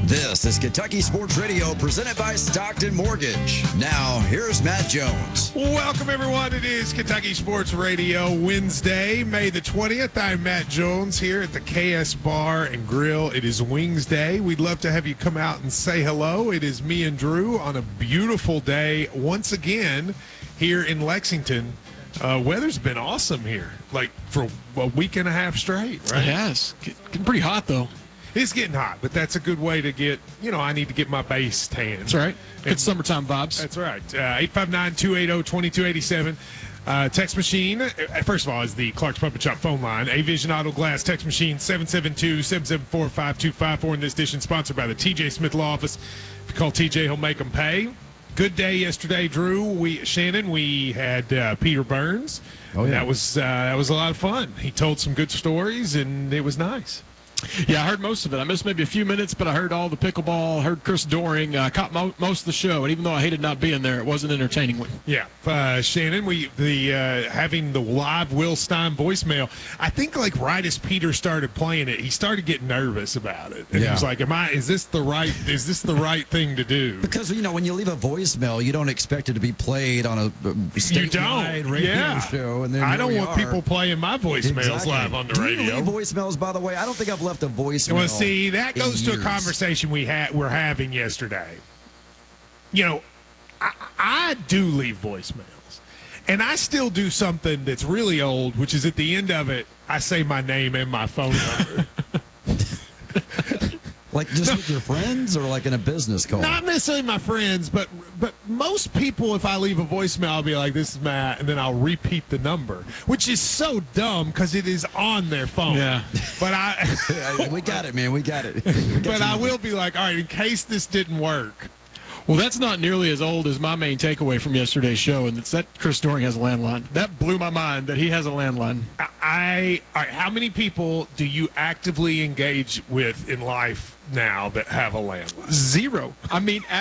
This is Kentucky Sports Radio presented by Stockton Mortgage. Now, here's Matt Jones. Welcome, everyone. It is Kentucky Sports Radio Wednesday, May the 20th. I'm Matt Jones here at the KS Bar and Grill. It is Wings Day. We'd love to have you come out and say hello. It is me and Drew on a beautiful day once again here in Lexington. Weather's been awesome here, like for a week and a half straight, right? It has. Getting pretty hot, though. It's getting hot, but that's a good way to get, I need to get my base tan. That's right. Good summertime vibes. That's right. 859-280-2287. Text machine, first of all, is the Clark's Pump and Shop phone line. A-Vision Auto Glass text machine, 772-774-5254. In this edition, sponsored by the TJ Smith Law Office. If you call TJ, he'll make them pay. Good day yesterday, Drew. Shannon, we had Peter Burns. Oh, yeah. That was a lot of fun. He told some good stories, and it was nice. Yeah, I heard most of it. I missed maybe a few minutes, but I heard all the pickleball, heard Chris Doring, caught most of the show, and even though I hated not being there, it was an entertaining one. Yeah. Shannon, having the live Will Stein voicemail, I think like right as Peter started playing it, he started getting nervous about it. And he was like, is this the right thing to do? Because, when you leave a voicemail, you don't expect it to be played on a statewide radio show. And then I don't want people playing my voicemails live on the radio. Do you leave voicemails, by the way? I don't think I've left a voicemail. Well, see, that goes to a conversation we're having yesterday. I do leave voicemails, and I still do something that's really old, which is at the end of it, I say my name and my phone number. Like just with your friends, or like in a business call? Not necessarily my friends, but most people, if I leave a voicemail, I'll be like, "This is Matt," and then I'll repeat the number, which is so dumb because it is on their phone. Yeah. But we got it, man. We got it. But I will be like, all right, in case this didn't work. Well, that's not nearly as old as my main takeaway from yesterday's show, and it's that Chris Doring has a landline. That blew my mind that he has a landline. All right, how many people do you actively engage with in life now that have a landline? Zero. I mean,